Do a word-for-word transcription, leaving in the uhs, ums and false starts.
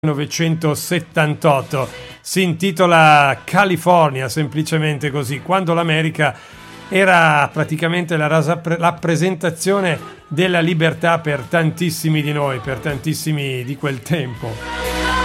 millenovecentosettantotto, si intitola California, semplicemente così, quando l'America era praticamente la rappresentazione della libertà per tantissimi di noi, per tantissimi di quel tempo.